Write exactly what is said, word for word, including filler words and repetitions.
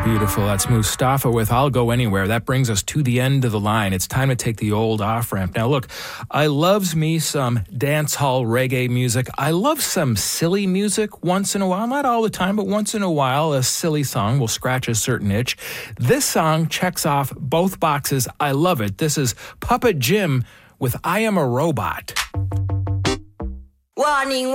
Beautiful. That's Mustafa with I'll Go Anywhere. That brings us to the end of the line. It's time to take the old off-ramp. Now, look, I loves me some dance hall reggae music. I love some silly music once in a while. Not all the time, but once in a while, a silly song will scratch a certain itch. This song checks off both boxes. I love it. This is Puppet Jim with I Am a Robot. Warning.